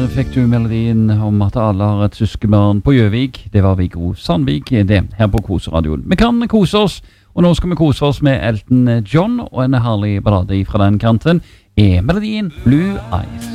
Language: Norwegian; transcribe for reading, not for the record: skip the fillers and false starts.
fikk du melodien om at alle har et søskenbarn på Gjøvik. Det var Viggo Sandvik, det, her på Koseradioen. Vi kan kose oss, og nå skal vi kose oss med Elton John, og en herlig ballade fra den kanten er melodien Blue Eyes.